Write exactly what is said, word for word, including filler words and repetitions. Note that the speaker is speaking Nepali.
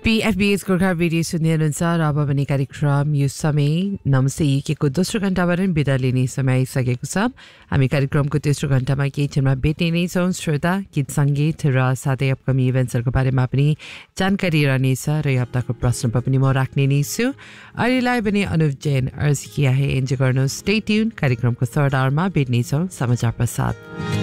पीएफबीएस गोर्खा रेडियो सुन्दै हुनुहुन्छ र अब भने कार्यक्रम यो समय नमस्ते युकेको दोस्रो घण्टाबाट बिदा लिने समय आइसकेको छ। हामी कार्यक्रमको तेस्रो घण्टामा केही क्षणमा भेट्ने नै छौँ श्रोता। गीत सङ्गीत र साथै अपकमिङ इभेन्ट्सहरूको बारेमा पनि जानकारी रहनेछ र यो हप्ताको प्रश्न पनि म राख्ने नै छु। अहिलेलाई पनि अनुप जैन अर्ज किया है, इन्जोय गर्नुहोस्। Stay tune. कार्यक्रमको थर्ड आवरमा भेट्नेछौँ समाचार प्रसाद।